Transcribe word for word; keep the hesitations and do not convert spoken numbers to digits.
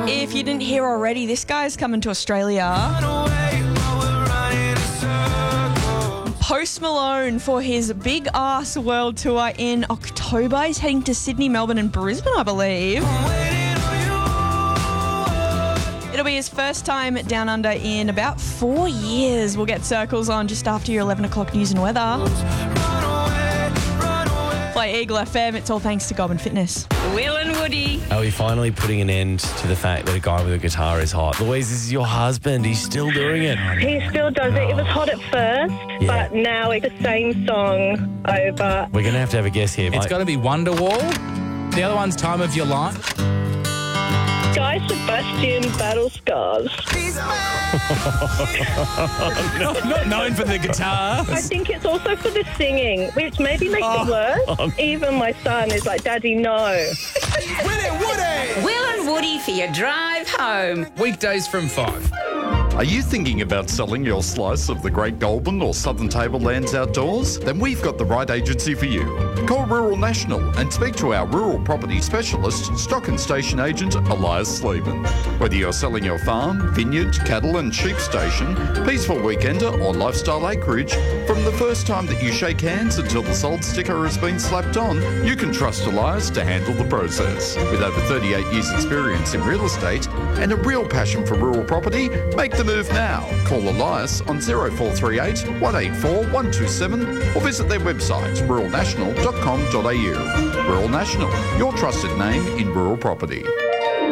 If you didn't hear already, this guy's coming to Australia. Post Malone for his Big Ass World Tour in October. He's heading to Sydney, Melbourne and Brisbane, I believe. It'll be his first time down under in about four years. We'll get Circles on just after your eleven o'clock news and weather. Play Eagle F M. It's all thanks to Gob and Fitness. Will and Woody. Are we finally putting an end to the fact that a guy with a guitar is hot? Louise, this is your husband. He's still doing it. He still does it. It was hot at first, Yeah. but now it's the same song over. We're going to have to have a guess here. It's mate. got to be Wonderwall. The other one's Time of Your Life. Guy Sebastian, Battle Scars. not, not known for the guitar. I think it's also for the singing, which maybe makes Oh. it worse. Even my son is like, Daddy, no. Will and Woody for your drive home. Weekdays from five. Are you thinking about selling your slice of the Great Goulburn or Southern Tablelands outdoors? Then we've got the right agency for you. Call Rural National and speak to our rural property specialist, Stock and Station Agent Elias Sleeman. Whether you're selling your farm, vineyard, cattle and sheep station, peaceful weekender or lifestyle acreage, from the first time that you shake hands until the sold sticker has been slapped on, you can trust Elias to handle the process. With over thirty-eight years experience in real estate and a real passion for rural property, make the move now. Call Elias on zero four three eight, one eight four, one two seven or visit their website rural national dot com dot a u. Rural National, your trusted name in rural property.